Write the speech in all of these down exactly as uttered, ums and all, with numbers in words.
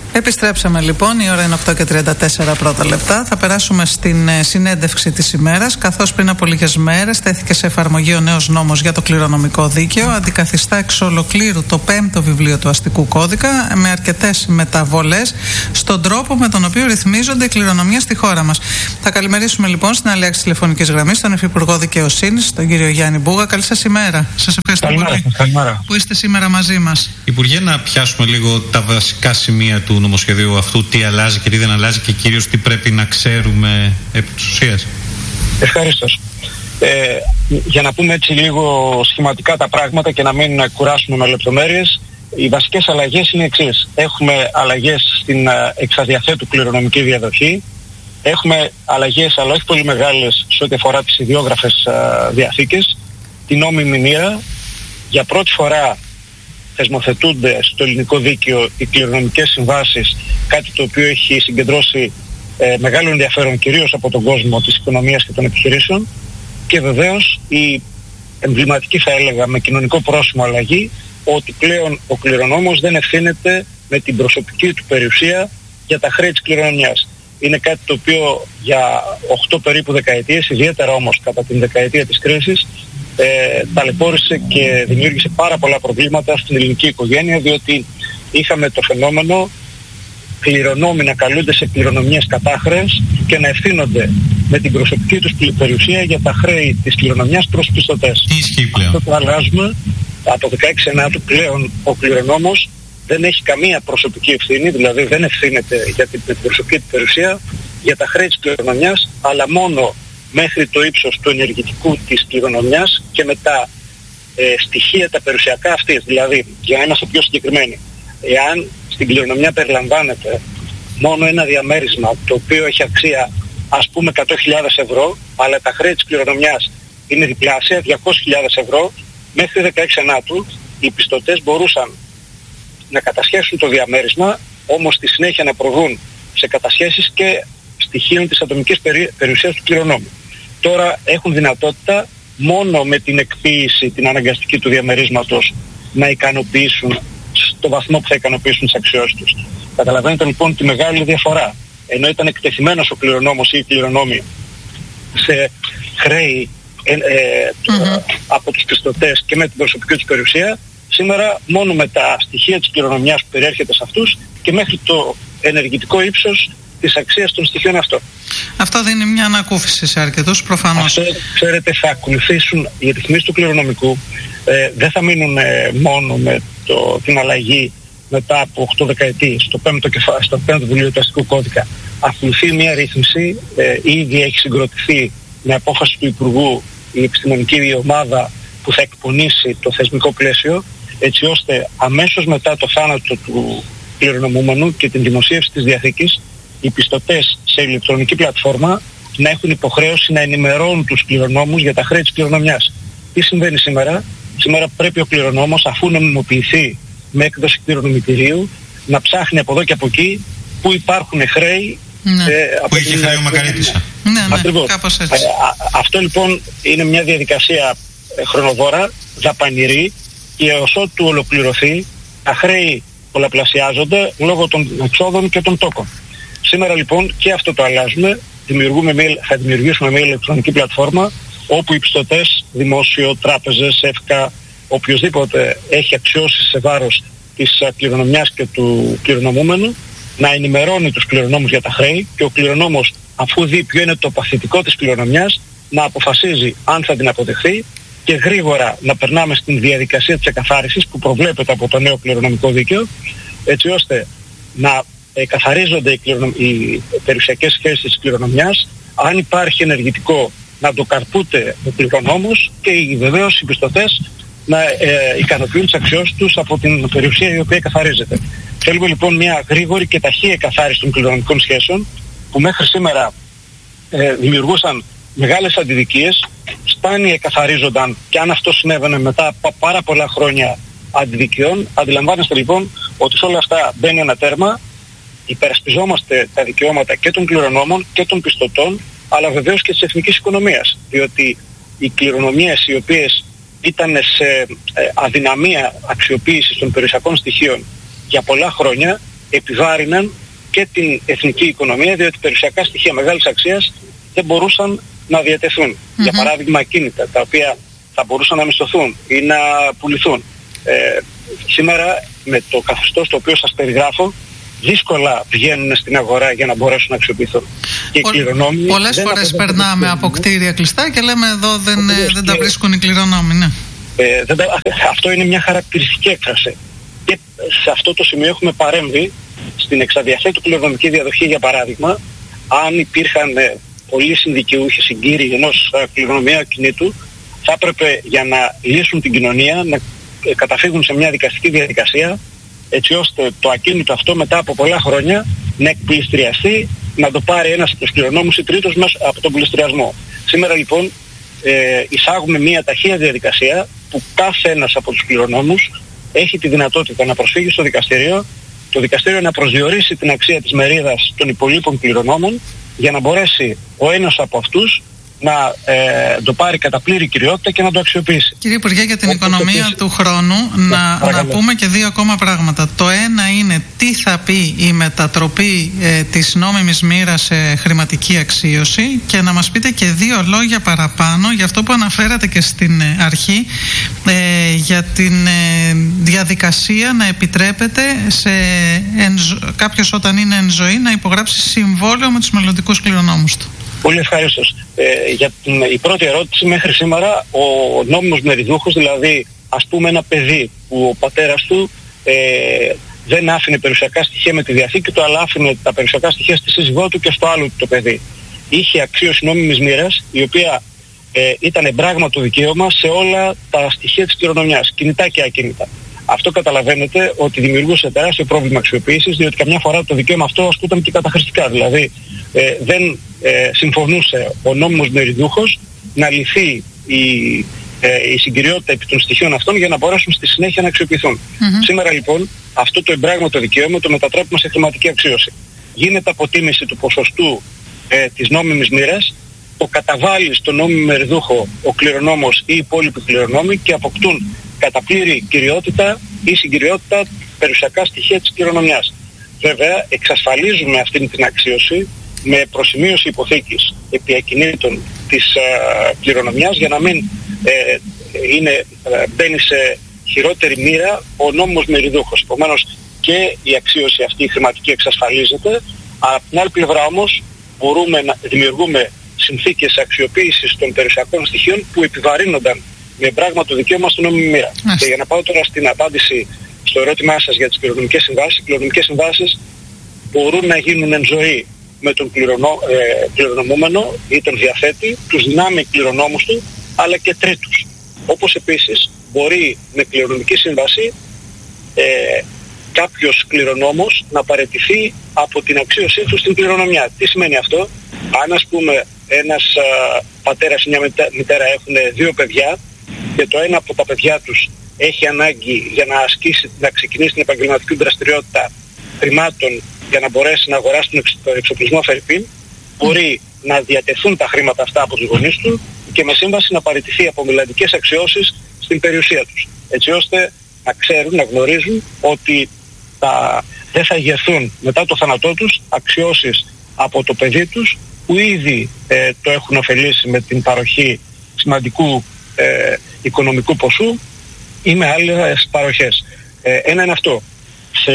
Επιστρέψαμε λοιπόν, η ώρα είναι οκτώ και τριάντα τέσσερα πρώτα λεπτά. Θα περάσουμε στην συνέντευξη της ημέρας. Καθώς πριν από λίγες μέρες τέθηκε σε εφαρμογή ο νέος νόμος για το κληρονομικό δίκαιο, αντικαθιστά εξ ολοκλήρου το πέμπτο βιβλίο του αστικού κώδικα, με αρκετές μεταβολές στον τρόπο με τον οποίο ρυθμίζονται οι κληρονομίες στη χώρα μας. Θα καλημερίσουμε λοιπόν στην άλλη άκρη τηλεφωνικής γραμμής τον Υφυπουργό Δικαιοσύνης, τον κύριο Γιάννη Μπούγα. Καλή σας ημέρα. Σας ευχαριστώ καλημέρα, πολύ καλημέρα. που είστε σήμερα μαζί μας. Υπουργέ, να πιάσουμε λίγο τα βασικά σημεία του νομοσχεδίου αυτού, τι αλλάζει και τι δεν αλλάζει και κυρίως τι πρέπει να ξέρουμε επί της ουσίας. Ευχαριστώς. Ε, για να πούμε έτσι λίγο σχηματικά τα πράγματα και να μην κουράσουμε με λεπτομέρειες, οι βασικές αλλαγές είναι εξής. Έχουμε αλλαγές στην εξαδιαθέτου κληρονομική διαδοχή, έχουμε αλλαγές αλλά όχι πολύ μεγάλες σε ό,τι αφορά τις ιδιόγραφες α, διαθήκες, την νόμιμη μοίρα. Για πρώτη φορά θεσμοθετούνται στο ελληνικό δίκαιο οι κληρονομικές συμβάσεις, κάτι το οποίο έχει συγκεντρώσει ε, μεγάλο ενδιαφέρον κυρίως από τον κόσμο της οικονομίας και των επιχειρήσεων, και βεβαίως η εμβληματική, θα έλεγα, με κοινωνικό πρόσημο αλλαγή, ότι πλέον ο κληρονόμος δεν ευθύνεται με την προσωπική του περιουσία για τα χρέη της κληρονομιάς. Είναι κάτι το οποίο για οκτώ περίπου δεκαετίες, ιδιαίτερα όμως κατά την δεκαετία της κρίσης, Ε, ταλαιπώρησε και δημιούργησε πάρα πολλά προβλήματα στην ελληνική οικογένεια, διότι είχαμε το φαινόμενο κληρονόμοι να καλούνται σε κληρονομιές κατάχρεες και να ευθύνονται με την προσωπική τους περιουσία για τα χρέη της κληρονομιάς προς τους πιστωτές. Τι ισχύει πλέον? Αυτό το αλλάζουμε. Από το δεκαέξι ενάτου πλέον ο κληρονόμος δεν έχει καμία προσωπική ευθύνη, δηλαδή δεν ευθύνεται για την, την προσωπική του περιουσία για τα χρέη της κληρονομιάς, αλλά μόνο μέχρι το ύψος του ενεργητικού της κληρονομιάς και με τα ε, στοιχεία τα περιουσιακά αυτής. Δηλαδή, για να είμαστε πιο συγκεκριμένοι, εάν στην κληρονομιά περιλαμβάνεται μόνο ένα διαμέρισμα το οποίο έχει αξία ας πούμε εκατό χιλιάδες ευρώ, αλλά τα χρέη της κληρονομιάς είναι διπλάσια, διακόσιες χιλιάδες ευρώ, μέχρι δεκαέξι ενάτου οι πιστωτές μπορούσαν να κατασχέσουν το διαμέρισμα, όμως στη συνέχεια να προβούν σε κατασχέσεις και στοιχείων της ατομικής περι... περιουσίας του κληρονόμου. Τώρα έχουν δυνατότητα μόνο με την εκποίηση, την αναγκαστική του διαμερίσματος, να ικανοποιήσουν στο βαθμό που θα ικανοποιήσουν τις αξιώσεις τους. Καταλαβαίνετε λοιπόν τη μεγάλη διαφορά. Ενώ ήταν εκτεθειμένος ο κληρονόμος ή οι κληρονόμοι σε χρέη ε, ε, mm-hmm. από τους πιστωτές και με την προσωπική τους περιουσία, σήμερα μόνο με τα στοιχεία της κληρονομιάς που περιέρχεται σε αυτούς και μέχρι το ενεργητικό ύψος της αξίας των στοιχείων αυτών. Αυτό δίνει μια ανακούφιση σε αρκετούς προφανώς. Αυτό, ξέρετε, θα ακολουθήσουν οι ρυθμίσεις του κληρονομικού, ε, δεν θα μείνουν ε, μόνο με το, την αλλαγή μετά από οκτώ δεκαετίες στο πέμπτο, κεφα... στο πέμπτο βιβλίο του αστικού κώδικα. Ακολουθεί μια ρύθμιση, ε, ήδη έχει συγκροτηθεί με απόφαση του Υπουργού η επιστημονική ομάδα που θα εκπονήσει το θεσμικό πλαίσιο, έτσι ώστε αμέσως μετά το θάνατο του κληρονομούμενου και την δημοσίευση της διαθήκης, οι πιστωτές σε ηλεκτρονική πλατφόρμα να έχουν υποχρέωση να ενημερώνουν τους κληρονόμους για τα χρέη της κληρονομιάς. Τι συμβαίνει σήμερα? Σήμερα πρέπει ο κληρονόμος, αφού νομιμοποιηθεί με έκδοση κληρονομητηρίου, να ψάχνει από εδώ και από εκεί που υπάρχουν χρέη. Ναι. Ε, από που έχει χρέη ο Μακαρίτησα. Ναι, ναι, ακριβώς. Κάπως έτσι. Ε, α, αυτό λοιπόν είναι μια διαδικασία ε, χρονοβόρα, δαπανηρή, και ως ότου ολοκληρωθεί τα χρέη πολλαπλασιάζονται λόγω των εξόδων και των τόκων. Σήμερα λοιπόν και αυτό το αλλάζουμε. Δημιουργούμε, θα δημιουργήσουμε μια ηλεκτρονική πλατφόρμα όπου οι πιστωτές, δημόσιο, τράπεζες, ΕΦΚΑ, οποιοδήποτε έχει αξιώσει σε βάρος της κληρονομιάς και του κληρονομούμενου, να ενημερώνει τους κληρονόμους για τα χρέη, και ο κληρονόμος, αφού δει ποιο είναι το παθητικό της κληρονομιάς, να αποφασίζει αν θα την αποδεχθεί, και γρήγορα να περνάμε στην διαδικασία της εκαθάρισης που προβλέπεται από το νέο κληρονομικό δίκαιο, έτσι ώστε να ε, καθαρίζονται οι, κληρονομ... οι περιουσιακές σχέσεις της κληρονομιάς. Αν υπάρχει ενεργητικό, να το καρπούται ο κληρονόμος, και βεβαίως οι πιστωτές να ε, ικανοποιούν τις αξιώσεις τους από την περιουσία η οποία καθαρίζεται. Θέλουμε λοιπόν μια γρήγορη και ταχεία εκαθάριση των κληρονομικών σχέσεων, που μέχρι σήμερα ε, δημιουργούσαν μεγάλες αντιδικίες, σπάνια εκαθαρίζονταν, και αν αυτό συνέβαινε μετά από πάρα πολλά χρόνια αντιδικιών, αντιλαμβάνεστε λοιπόν ότι σε όλα αυτά μπαίνει ένα τέρμα. Υπερασπιζόμαστε τα δικαιώματα και των κληρονόμων και των πιστωτών, αλλά βεβαίως και της εθνικής οικονομίας, διότι οι κληρονομίες οι οποίες ήταν σε ε, αδυναμία αξιοποίησης των περιουσιακών στοιχείων για πολλά χρόνια, επιβάρυναν και την εθνική οικονομία, διότι περιουσιακά στοιχεία μεγάλης αξίας δεν μπορούσαν να διατεθούν. Mm-hmm. Για παράδειγμα ακίνητα, τα οποία θα μπορούσαν να μισθωθούν ή να πουληθούν. Ε, σήμερα με το καθεστώς το οποίο σας περιγράφω, δύσκολα βγαίνουν στην αγορά για να μπορέσουν να αξιοποιηθούν. Και Πο- κληρονόμοι πολλές φορές περνάμε από κτίρια κλειστά και λέμε εδώ δεν, δεν τα βρίσκουν οι κληρονόμοι. Ναι. Ε, δεν τα, αυτό είναι μια χαρακτηριστική έκφραση. Και σε αυτό το σημείο έχουμε παρέμβει στην εξαδιαθέτου κληρονομική διαδοχή, για παράδειγμα, αν υπήρχαν ε, πολλοί συνδικαιούχοι συγκύροι ενός ε, κληρονομιαίου ακινήτου, θα έπρεπε για να λύσουν την κοινωνία να ε, καταφύγουν σε μια δικαστική διαδικασία, έτσι ώστε το ακίνητο αυτό μετά από πολλά χρόνια να εκπληστριαστεί, να το πάρει ένας από τους κληρονόμους ή τρίτος μέσα από τον πληστριασμό. Σήμερα λοιπόν ε, εισάγουμε μια ταχεία διαδικασία που κάθε ένας από τους κληρονόμους έχει τη δυνατότητα να προσφύγει στο δικαστήριο, το δικαστήριο να προσδιορίσει την αξία της μερίδας των υπολείπων κληρονόμων για να μπορέσει ο ένας από αυτούς να ε, το πάρει κατά πλήρη κυριότητα και να το αξιοποιήσει. Κύριε Υπουργέ, για την Όπως οικονομία επίσης, του χρόνου να, να πούμε και δύο ακόμα πράγματα. Το ένα είναι τι θα πει η μετατροπή ε, της νόμιμης μοίρας σε χρηματική αξίωση, και να μας πείτε και δύο λόγια παραπάνω για αυτό που αναφέρατε και στην αρχή, ε, για την ε, διαδικασία να επιτρέπεται σε εν, κάποιος όταν είναι εν ζωή να υπογράψει συμβόλαιο με τους μελλοντικούς κληρονόμους του. Πολύ ευχαριστώς. Ε, για την η πρώτη ερώτηση, μέχρι σήμερα ο νόμιμος μεριδούχος, δηλαδή ας πούμε ένα παιδί που ο πατέρας του ε, δεν άφηνε περιουσιακά στοιχεία με τη διαθήκη του, αλλά άφηνε τα περιουσιακά στοιχεία στη σύζυγό του και στο άλλο του το παιδί, είχε αξίωση νόμιμης μοίρας, η οποία ε, ήταν εμπράγματο δικαίωμα σε όλα τα στοιχεία της κληρονομιάς, κινητά και ακίνητα. Αυτό καταλαβαίνετε ότι δημιουργούσε τεράστιο πρόβλημα αξιοποίησης, διότι καμιά φορά το δικαίωμα αυτό ασκούταν και καταχρηστικά. Δηλαδή ε, δεν ε, συμφωνούσε ο νόμιμος μεριδούχος να λυθεί η, ε, η συγκυριότητα επί των στοιχείων αυτών για να μπορέσουν στη συνέχεια να αξιοποιηθούν. Mm-hmm. Σήμερα λοιπόν αυτό το εμπράγματο δικαίωμα το μετατρέπουμε σε χρηματική αξίωση. Γίνεται αποτίμηση του ποσοστού ε, της νόμιμης μοίρας, το καταβάλει στον νόμιμο μεριδούχο ο κληρονόμος ή οι υπόλοιποι κληρονόμοι και αποκτούν κατά πλήρη κυριότητα ή συγκυριότητα περιουσιακά στοιχεία της κληρονομιάς. Βέβαια, εξασφαλίζουμε αυτή την αξίωση με προσημείωση υποθήκης επί ακινήτων της uh, κληρονομιάς για να μην ε, είναι, ε, μπαίνει σε χειρότερη μοίρα ο νόμιμος μεριδούχος. Επομένως και η αξίωση αυτή η χρηματική εξασφαλίζεται. Από την άλλη πλευρά όμως μπορούμε να δημιουργούμε συνθήκες αξιοποίησης των περιουσιακών στοιχείων που επιβαρύνονταν με πράγμα το δικαίωμα στην νόμιμη μοίρα. Και για να πάω τώρα στην απάντηση στο ερώτημά σας για τις κληρονομικές συμβάσεις, οι κληρονομικές συμβάσεις μπορούν να γίνουν εν ζωή με τον κληρονο, ε, κληρονομούμενο ή τον διαθέτη, τους δυνάμει κληρονόμους του, αλλά και τρίτους. Όπως επίσης μπορεί με κληρονομική σύμβαση ε, κάποιος κληρονόμος να παραιτηθεί από την αξίωσή του στην κληρονομιά. Τι σημαίνει αυτό? Αν ας πούμε ένας α, πατέρας ή μια μητέρα έχουν δύο παιδιά και το ένα από τα παιδιά τους έχει ανάγκη για να ασκήσει, να ξεκινήσει την επαγγελματική δραστηριότητα χρημάτων για να μπορέσει να αγοράσει τον εξοπλισμό φερρυπίν, μπορεί να διατεθούν τα χρήματα αυτά από τους γονείς του και με σύμβαση να παραιτηθεί από μελλοντικές αξιώσεις στην περιουσία τους. Έτσι ώστε να ξέρουν, να γνωρίζουν ότι τα, δεν θα ηγεθούν μετά το θάνατό τους αξιώσεις από το παιδί τους που ήδη ε, το έχουν ωφελήσει με την παροχή σημαντικού ε, οικονομικού ποσού ή με άλλες παροχές. Ε, ένα είναι αυτό. Σε,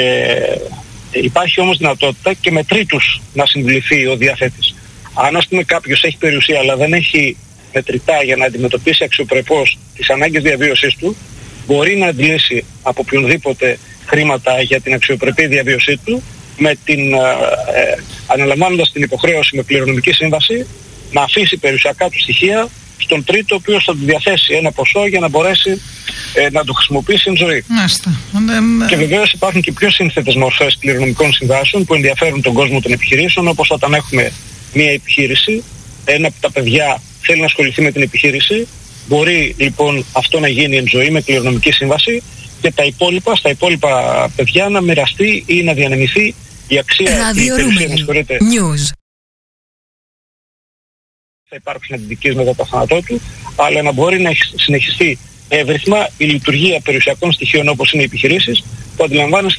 υπάρχει όμως δυνατότητα και με τρίτους να συμβληθεί ο διαθέτης. Αν ας πούμε κάποιος έχει περιουσία αλλά δεν έχει μετρητά για να αντιμετωπίσει αξιοπρεπώς τις ανάγκες διαβίωσής του, μπορεί να αντλήσει από οποιονδήποτε χρήματα για την αξιοπρεπή διαβίωσή του, με την, ε, ε, αναλαμβάνοντας την υποχρέωση με κληρονομική σύμβαση να αφήσει περιουσιακά του στοιχεία στον τρίτο, ο οποίος θα του διαθέσει ένα ποσό για να μπορέσει ε, να το χρησιμοποιήσει εν ζωή. Μάλιστα. Και βεβαίως υπάρχουν και πιο σύνθετες μορφές κληρονομικών συμβάσεων που ενδιαφέρουν τον κόσμο των επιχειρήσεων, όπως όταν έχουμε μία επιχείρηση, ένα από τα παιδιά θέλει να ασχοληθεί με την επιχείρηση, μπορεί λοιπόν αυτό να γίνει εν ζωή με κληρονομική σύμβαση και τα υπόλοιπα, στα υπόλοιπα παιδιά να μοιραστεί ή να διανεμηθεί η αξία της περιουσίας. News. Θα υπάρξουν αντιδικίες μετά το θάνατό του, αλλά να μπορεί να συνεχιστεί εύρυθμα η λειτουργία περιουσιακών στοιχείων όπως είναι οι επιχειρήσεις, που αντιλαμβάνεστε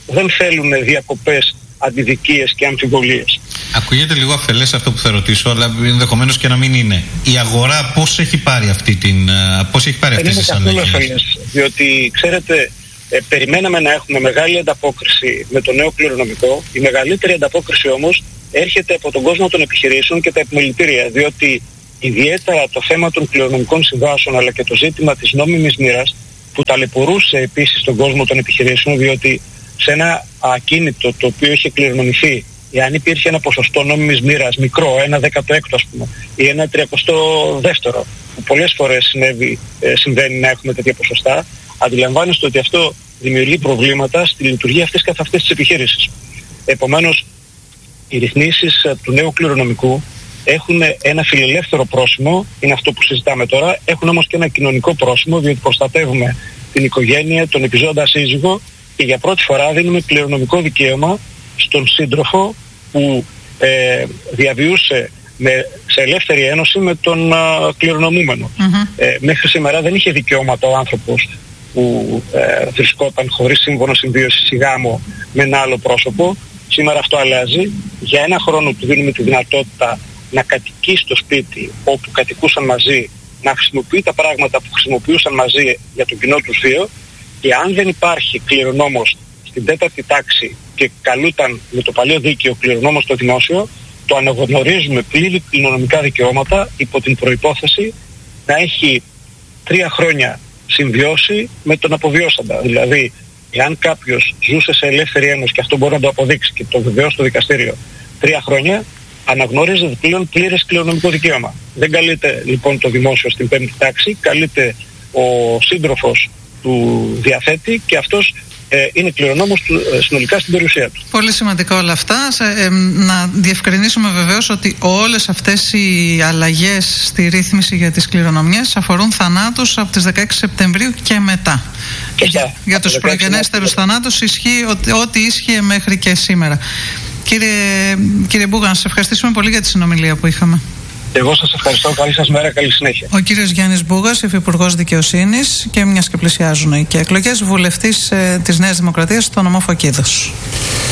δεν θέλουν διακοπές, αντιδικίες και αμφιβολίες. Ακούγεται λίγο αφελές αυτό που θα ρωτήσω, αλλά ενδεχομένως και να μην είναι. Η αγορά πώς έχει πάρει, αυτή την, πώς έχει πάρει αυτές τις αλλαγές? Δεν είναι καθόλου αφελές, διότι ξέρετε, ε, περιμέναμε να έχουμε μεγάλη ανταπόκριση με το νέο κληρονομικό. Η μεγαλύτερη ανταπόκριση όμως έρχεται από τον κόσμο των επιχειρήσεων και τα επιμελητήρια, διότι ιδιαίτερα το θέμα των κληρονομικών συμβάσεων αλλά και το ζήτημα της νόμιμης μοίρας που ταλαιπωρούσε επίσης τον κόσμο των επιχειρήσεων, διότι σε ένα ακίνητο το οποίο είχε κληρονομηθεί, εάν υπήρχε ένα ποσοστό νόμιμης μοίρας μικρό, ένα δέκατο έκτο ας πούμε, ή ένα τριακοστό δεύτερο, που πολλές φορές συνέβη, ε, συμβαίνει να έχουμε τέτοια ποσοστά, αντιλαμβάνεστε ότι αυτό δημιουργεί προβλήματα στη λειτουργία αυτής καθ' αυτής της επιχείρησης. Επομένως, οι ρυθμίσεις του νέου κληρονομικού έχουν ένα φιλελεύθερο πρόσημο, είναι αυτό που συζητάμε τώρα, έχουν όμως και ένα κοινωνικό πρόσημο, διότι προστατεύουμε την οικογένεια, τον επιζώντα σύζυγο και για πρώτη φορά δίνουμε κληρονομικό δικαίωμα στον σύντροφο που ε, διαβιούσε με, σε ελεύθερη ένωση με τον α, κληρονομούμενο. Mm-hmm. Ε, μέχρι σήμερα δεν είχε δικαιώματα ο άνθρωπος που ε, βρισκόταν χωρίς σύμφωνο συμβίωσης ή γάμο με ένα άλλο πρόσωπο. Σήμερα αυτό αλλάζει. Για ένα χρόνο του δίνουμε τη δυνατότητα να κατοικεί στο σπίτι όπου κατοικούσαν μαζί, να χρησιμοποιεί τα πράγματα που χρησιμοποιούσαν μαζί για τον κοινό τους βίο, και αν δεν υπάρχει κληρονόμος στην τέταρτη τάξη και καλούταν με το παλιό δίκαιο κληρονόμος στο δημόσιο, το αναγνωρίζουμε πλήρη κληρονομικά δικαιώματα υπό την προϋπόθεση να έχει τρία χρόνια συμβιώσει με τον αποβιώσαντα. Δηλαδή, εάν κάποιος ζούσε σε ελεύθερη ένωση και αυτό μπορεί να το αποδείξει και το βεβαιώσει στο δικαστήριο τρία χρόνια, αναγνωρίζεται πλέον πλήρες κληρονομικό δικαίωμα. Δεν καλείται λοιπόν το δημόσιο στην πέμπτη τάξη, καλείται ο σύντροφος του διαθέτη και αυτός ε, είναι κληρονόμος του, ε, συνολικά στην περιουσία του. Πολύ σημαντικά όλα αυτά. Σε, ε, να διευκρινίσουμε βεβαίως ότι όλες αυτές οι αλλαγές στη ρύθμιση για τις κληρονομιές αφορούν θανάτους από τις δεκαέξι Σεπτεμβρίου και μετά. Και για για τους προγενέστερους θανάτους ισχύει ότι, ό,τι ίσχυε μέχρι και σήμερα. Κύριε, κύριε Μπούγα, να σας ευχαριστήσουμε πολύ για τη συνομιλία που είχαμε. Εγώ σας ευχαριστώ. Καλή σας μέρα, καλή συνέχεια. Ο κύριος Γιάννης Μπούγας, υφυπουργός Δικαιοσύνης και μιας και πλησιάζουν και εκλογές, βουλευτής ε, της Νέας Δημοκρατίας στο νομό Φωκίδος.